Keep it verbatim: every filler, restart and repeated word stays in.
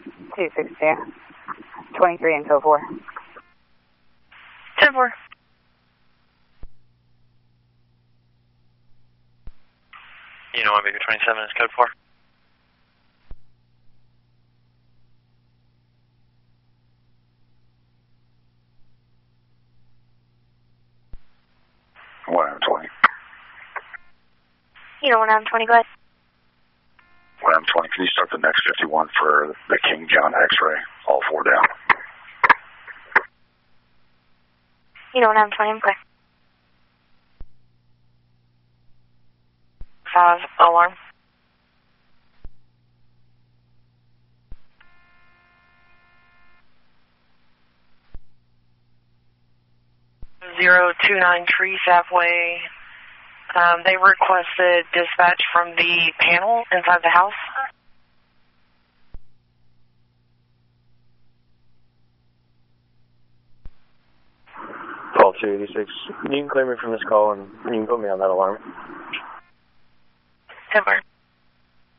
two six two, twenty-three and code four. ten four. You know, Baby twenty-seven is code four. one M twenty. You know, one M twenty, go ahead. one M twenty, can you start the next fifty-one for the King John X-ray? All four down. You know, one M twenty, I'm clear. Five, alarm. Zero two nine Tree Safeway. Um, they requested dispatch from the panel inside the house. Call two eighty-six. You can clear me from this call and you can put me on that alarm. ten four.